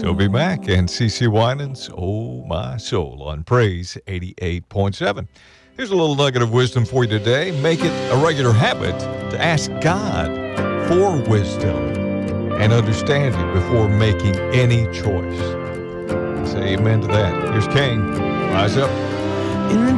Toby Mac and CeCe Winans, Oh My Soul, on Praise 88.7. Here's a little nugget of wisdom for you today. Make it a regular habit to ask God for wisdom and understanding before making any choice. Say amen to that. Here's King. Rise up.